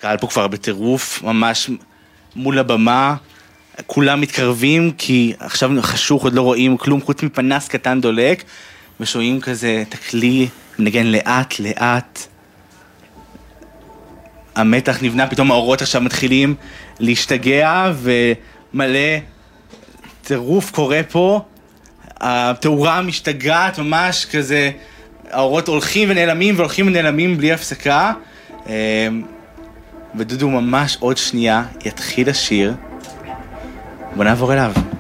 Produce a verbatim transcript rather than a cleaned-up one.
הקהל פה כבר בטירוף, ממש מול הבמה, כולם מתקרבים, כי עכשיו חשוך, עוד לא רואים כלום, חוץ מפנס קטן דולק, ושומעים כזה את הכלי, מנגן לאט לאט. המתח נבנה, פתאום האורות עכשיו מתחילים להשתגע, ומלא טירוף קורה פה, התאורה משתגעת ממש כזה, האורות הולכים ונעלמים, והולכים ונעלמים בלי הפסקה, ודודו ממש עוד שנייה יתחיל השיר, בוא נעבור אליו.